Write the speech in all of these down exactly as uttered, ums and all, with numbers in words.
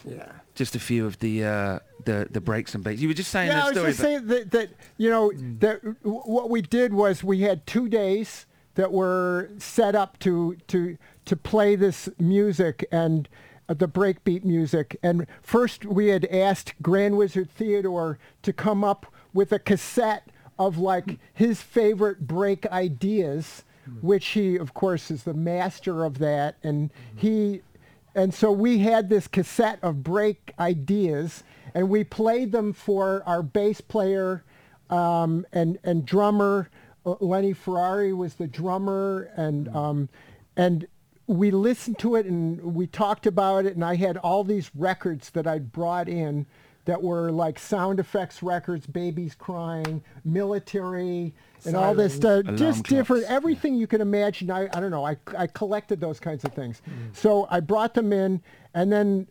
Yeah. Just a few of the uh, the the breaks and beats. You were just saying Yeah, that I was story. just saying that, that you know that w- what we did was we had two days that were set up to to to play this music and uh, the breakbeat music. And first we had asked Grand Wizard Theodore to come up with a cassette of like his favorite break ideas, which he of course is the master of that, and he. And so we had this cassette of break ideas, and we played them for our bass player um, and and drummer. Uh, Lenny Ferrari was the drummer, and um, and we listened to it and we talked about it. And I had all these records that I'd brought in that were like sound effects records, babies crying, military, and all this stuff. Alarm Just different, clocks, everything you can imagine. I, I don't know. I, I collected those kinds of things. So I brought them in, and then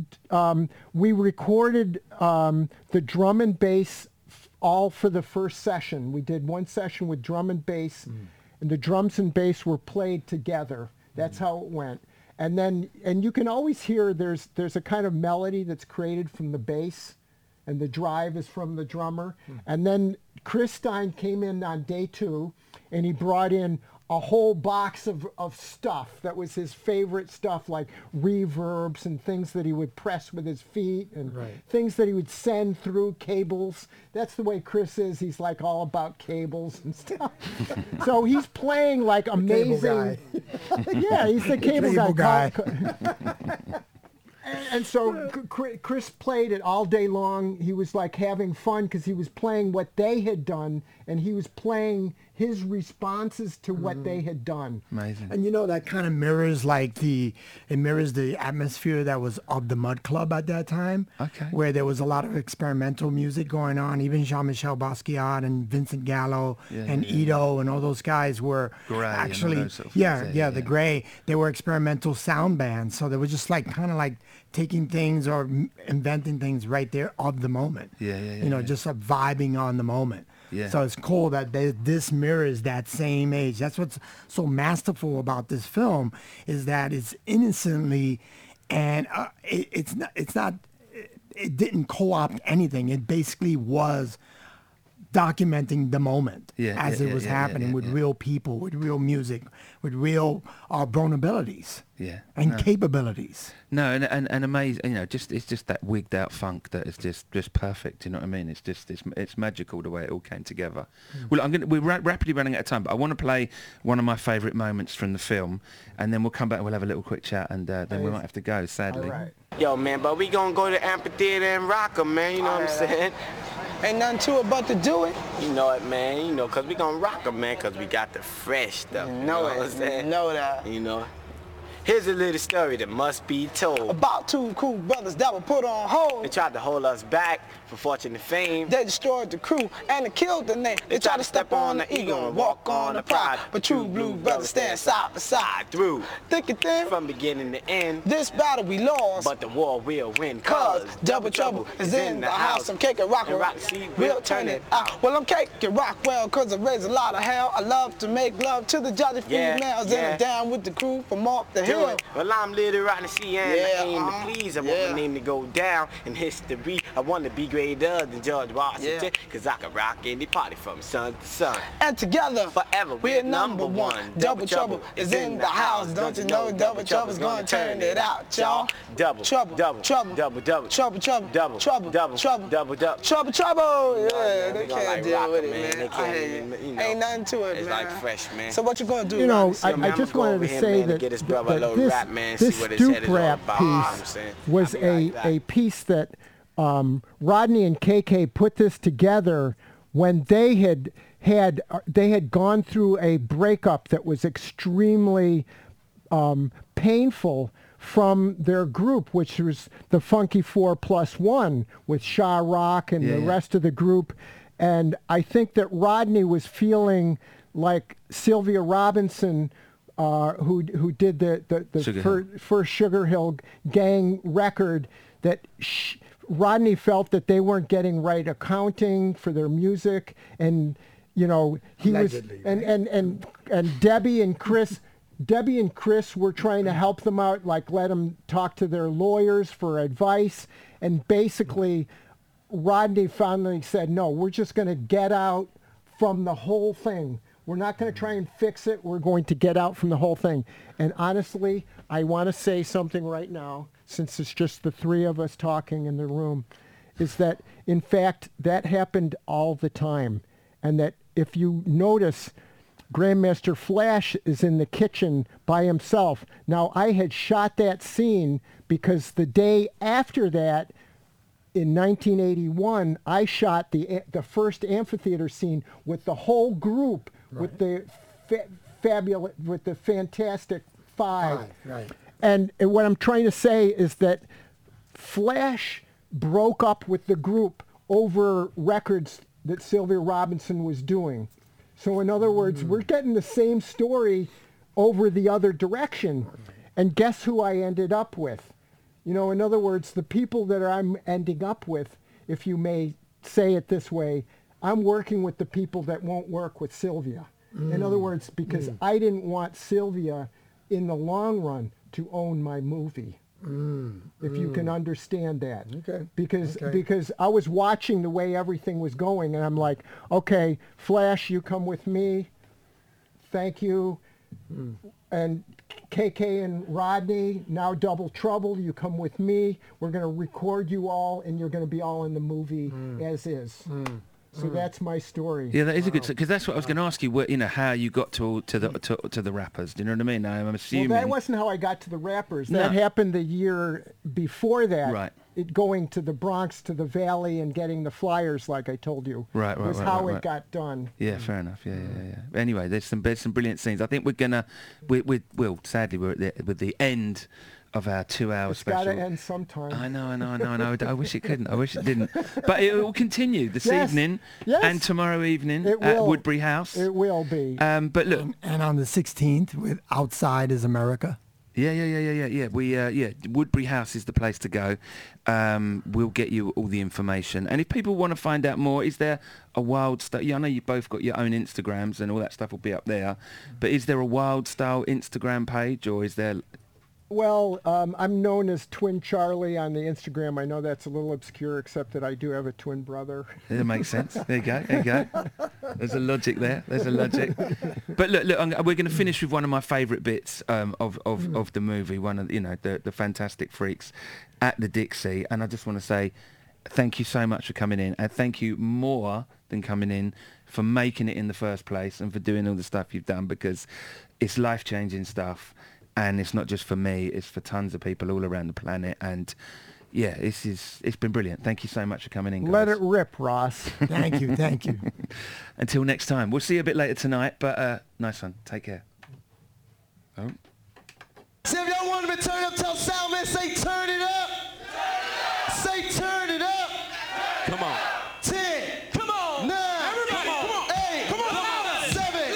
um, we recorded um, the drum and bass f- all for the first session. We did one session with drum and bass, and the drums and bass were played together. That's how it went. And then, and you can always hear there's there's a kind of melody that's created from the bass, and the drive is from the drummer. And then Chris Stein came in on day two, and he brought in a whole box of, of stuff that was his favorite stuff, like reverbs and things that he would press with his feet, and Right. things that he would send through cables. That's the way Chris is. He's like all about cables and stuff. So he's playing like amazing. Yeah, he's the cable, Cable guy. guy. And, and so Cr- Chris played it all day long. He was like having fun because he was playing what they had done, and he was playing his responses to what they had done. Amazing. And you know, that kind of mirrors like the, it mirrors the atmosphere that was of the Mud Club at that time. Okay. Where there was a lot of experimental music going on. Even Jean-Michel Basquiat and Vincent Gallo Yeah, and yeah, yeah. Ito and all those guys were Gray and all actually, those sort of yeah, things, yeah, yeah, the yeah. Gray. They were experimental sound bands. So they were just like kind of like taking things or m- inventing things right there of the moment. Yeah, yeah, yeah, You know, yeah. just uh, vibing on the moment. Yeah. So it's cool that they, this mirrors that same age. That's what's so masterful about this film, is that it's innocently, and uh, it, it's not. It's not. It, it didn't co-opt anything. It basically was documenting the moment Yeah, as yeah, it yeah, was yeah, yeah, happening yeah, with yeah. real people, with real music, with real uh, vulnerabilities Yeah. and No. capabilities. No, and and, and amazing. You know, just it's just that wigged out funk that is just just perfect. You know what I mean? It's just it's it's magical the way it all came together. Well, I'm gonna we're ra- rapidly running out of time, but I want to play one of my favourite moments from the film, and then we'll come back and we'll have a little quick chat, and uh, then we might have to go. Sadly. All right. Yo, man, but we gonna go to amphitheater and rock 'em, man, you know what I'm saying? Ain't nothing to it but to do it. You know it, man, you know, cause we gonna rock 'em, man, cause we got the fresh stuff, you You know know what I'm it. saying? You know that. You know? Here's a little story that must be told. About two cool brothers that were put on They hold. tried to hold us back for fortune and fame. They destroyed the crew and they killed the name. They tried to step on the ego and walk on the pride. But true blue brothers stand side by side. Through, Thick and thin, from beginning to end. this battle we lost. But the war will win, Cause cause double trouble is in the house. I'm Cake and Rock, And rock, see, we'll turn it out. Well, I'm Cake and Rock well, cause I raise a lot of hell. I love to make love to the jolly Yeah, females. yeah. And I'm down with the crew from off the Do hill. it. Well, I'm little Rodney C and Yeah, I aim uh-huh. to please. I want Yeah. my name to go down in history. I want to be greater than George Washington, Yeah. cause I can rock any party from sun to sun. And together, Forever, we're number one. Double trouble is in the house. Don't you know double trouble's gonna turn it out, y'all? Double, Trouble, double, trouble, double, double, trouble, trouble, double, trouble, double, trouble, double, double. trouble, trouble. Yeah, man, they we gonna can't like deal rock with 'em, it, man. man. They I can't hear even, you. you know, Ain't nothing to it, it's man. like fresh, man. So what you gonna do? You know, Rodney C? I, man, I I'ma just go wanted over to here, say man, that, and get his brother a that little this, rap, man, see this what his head Stoop is all rap about, you know what I'm piece saying? was I'll be a, right back. a piece that um, Rodney and K K put this together when they had had uh, they had gone through a breakup that was extremely um, painful from their group, which was the Funky Four Plus One with Shah Rock and Yeah, the yeah. rest of the group. And I think that Rodney was feeling like Sylvia Robinson, uh, who who did the the, the Sugar fir- first Sugar Hill Gang record, that sh- Rodney felt that they weren't getting right accounting for their music, and you know he Allegedly, was and, and and and Debbie and Chris Debbie and Chris were trying to help them out, like let them talk to their lawyers for advice. And basically, Rodney finally said, no, we're just going to get out from the whole thing. We're not going to try and fix it. We're going to get out from the whole thing. And honestly, I want to say something right now, since it's just the three of us talking in the room, is that, in fact, that happened all the time. And that if you notice, Grandmaster Flash is in the kitchen by himself. Now, I had shot that scene because the day after that, in nineteen eighty-one, I shot the the first amphitheater scene with the whole group, right. with the fa- fabulous, with the Fantastic Five. Five, right. And, and what I'm trying to say is that Flash broke up with the group over records that Sylvia Robinson was doing. So in other words, mm. we're getting the same story over the other direction. And guess who I ended up with? You know, in other words, the people that I'm ending up with, if you may say it this way, I'm working with the people that won't work with Sylvia. Mm. In other words, because mm. I didn't want Sylvia in the long run to own my movie. Mm. If mm. you can understand that. Okay. Because okay. because I was watching the way everything was going, and I'm like, okay, Flash, you come with me. Thank you. Mm. And K K and Rodney, now Double Trouble, you come with me. We're going to record you all, and you're going to be all in the movie mm. as is. Mm. So mm. that's my story. Yeah, that is wow. a good, because that's what I was going to ask you. What, you know, how you got to to the to, to the rappers? Do you know what I mean? I'm assuming. Well, that wasn't how I got to the rappers. No. That happened the year before that. Right. It going to the Bronx, to the Valley, and getting the flyers, like I told you. Right, right, was right, how right, it right. got done. Yeah, fair enough. Yeah, yeah, yeah. yeah. Anyway, there's some there's some brilliant scenes. I think we're gonna we we well, sadly we're at the, with the end of our two-hour it's special. It's got to end sometime. I know, I know, I know, I know. I wish it couldn't. I wish it didn't. But it will continue this yes. evening yes. and tomorrow evening it at will. Woodbury House. It will be. Um, but look, and, and on the sixteenth with Outside is America. Yeah, yeah, yeah, yeah, yeah, yeah. We, uh, yeah, Woodbury House is the place to go. Um, we'll get you all the information. And if people want to find out more, is there a Wild Style? Yeah, I know you both got your own Instagrams and all that stuff will be up there. But is there a Wild Style Instagram page, or is there? Well, um, I'm known as Twin Charlie on the Instagram. I know that's a little obscure, except that I do have a twin brother. That makes sense. There you go. There you go. There's a logic there. There's a logic. But look, look, I'm, we're going to finish with one of my favourite bits um, of of, mm. of the movie. One of you know the the Fantastic Freaks at the Dixie, and I just want to say thank you so much for coming in, and thank you more than coming in for making it in the first place and for doing all the stuff you've done, because it's life-changing stuff. And it's not just for me, it's for tons of people all around the planet. And yeah, this is, it's been brilliant. Thank you so much for coming in, guys. Let it rip, Ross. Thank you, thank you. Until next time. We'll see you a bit later tonight, but uh, nice one. Take care. Oh. So if y'all want me to turn up, tell Soundman, say turn it up. Turn it up. Say turn it up. Come on.